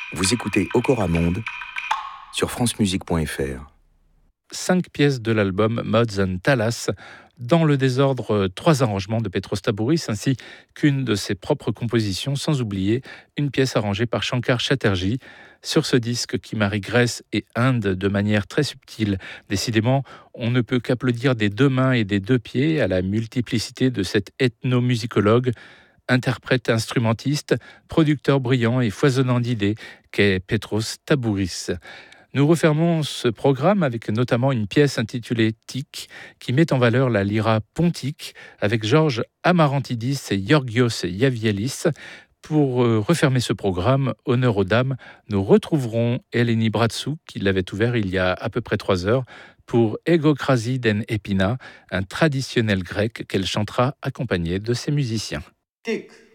Vous écoutez Okora Monde sur francemusique.fr. 5 pièces de l'album Mods and Talas. Dans le désordre, 3 arrangements de Petros Tabouris ainsi qu'une de ses propres compositions, sans oublier une pièce arrangée par Shankar Chatterjee. Sur ce disque qui marie Grèce et Inde de manière très subtile. Décidément, on ne peut qu'applaudir des 2 mains et des 2 pieds à la multiplicité de cet ethnomusicologue, interprète instrumentiste, producteur brillant et foisonnant d'idées qu'est Petros Tabouris. Nous refermons ce programme avec notamment une pièce intitulée Tic qui met en valeur la lyra pontique avec Georges Amarantidis et Georgios Yavialis. Pour refermer ce programme, honneur aux dames, nous retrouverons Eleni Bratsou qui l'avait ouvert il y a à peu près 3 heures pour Egokrasi den Epina, un traditionnel grec qu'elle chantera accompagnée de ses musiciens. Tic.